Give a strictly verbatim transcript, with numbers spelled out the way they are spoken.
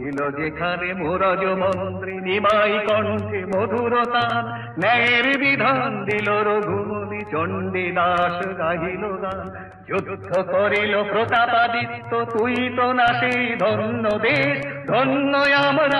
ছিল যেখানে মোরজ মন্ত্রী নিমাই কণ্ঠে মধুর তান, ন্যায়ের বিধান দিল রঘুমনি চণ্ডী দাস গাহিল গান। যুদ্ধ করিল প্রতাপাদিত্য, তুই তো না সেই ধন্য দেশ, ধন্য আমরা